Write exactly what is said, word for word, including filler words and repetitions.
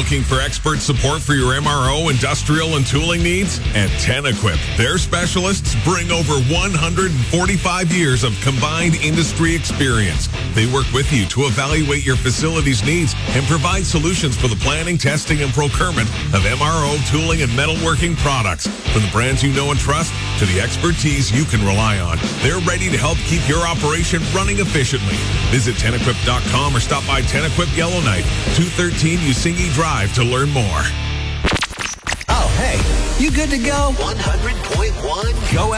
Looking for expert support for your M R O, industrial, and tooling needs? At TenEquip, their specialists bring over one hundred forty-five years of combined industry experience. They work with you to evaluate your facility's needs and provide solutions for the planning, testing, and procurement of M R O, tooling, and metalworking products. From the brands you know and trust to the expertise you can rely on, they're ready to help keep your operation running efficiently. Visit ten equip dot com or stop by TenEquip Yellowknife, two thirteen Usingi Drive to learn more. Oh, hey, you good to go? one hundred point one Go